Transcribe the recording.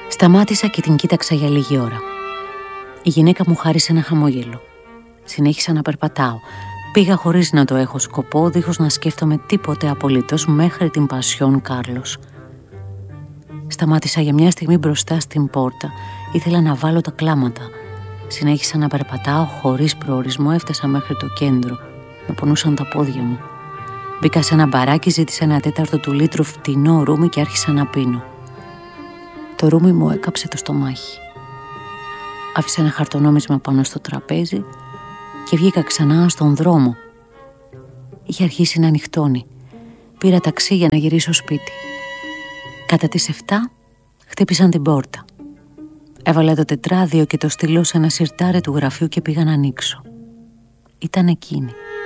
Σταμάτησα και την κοίταξα για λίγη ώρα. Η γυναίκα μου χάρισε ένα χαμόγελο. Συνέχισα να περπατάω. Πήγα χωρίς να το έχω σκοπό, δίχως να σκέφτομαι τίποτε απολύτως, μέχρι την Πασιόν Κάρλος. Σταμάτησα για μια στιγμή μπροστά στην πόρτα. Ήθελα να βάλω τα κλάματα. Συνέχισα να περπατάω χωρίς προορισμό, έφτασα μέχρι το κέντρο. Με πονούσαν τα πόδια μου. Μπήκα σε ένα μπαράκι, ζήτησα 1/4 του λίτρου φτηνό ρούμι και άρχισα να πίνω. Το ρούμι μου έκαψε το στομάχι. Άφησα ένα χαρτονόμισμα πάνω στο τραπέζι και βγήκα ξανά στον δρόμο. Είχε αρχίσει να νυχτώνει. Πήρα ταξί για να γυρίσω σπίτι. Κατά τις 7 χτύπησαν την πόρτα. Έβαλα το τετράδιο και το στυλό σε ένα σιρτάρι του γραφείου και πήγα να ανοίξω. Ήταν εκείνη.